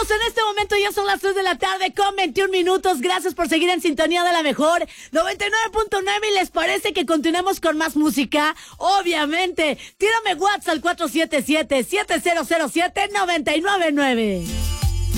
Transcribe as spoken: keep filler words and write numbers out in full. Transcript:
en este momento ya son las tres de la tarde con veintiún minutos. Gracias por seguir en sintonía de la mejor noventa y nueve punto nueve. ¿Y les parece que continuemos con más música? Obviamente. Tírame WhatsApp al cuatro siete siete, siete cero cero siete, nueve nueve nueve.